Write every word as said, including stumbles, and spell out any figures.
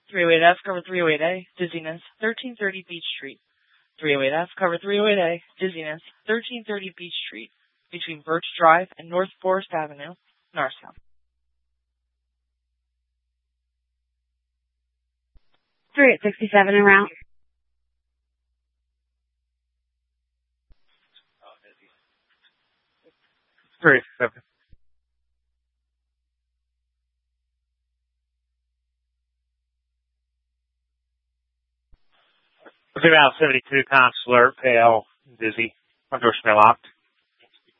three oh eight F, cover three oh eight A, dizziness, thirteen thirty Beach Street. three oh eight F, cover three oh eight A, dizziness, thirteen thirty Beach Street, between Birch Drive and North Forest Avenue, Narsetown. three eight sixty-seven en route. three eight sixty-seven. Zero out seventy-two, consular, pale, dizzy, undersmell locked.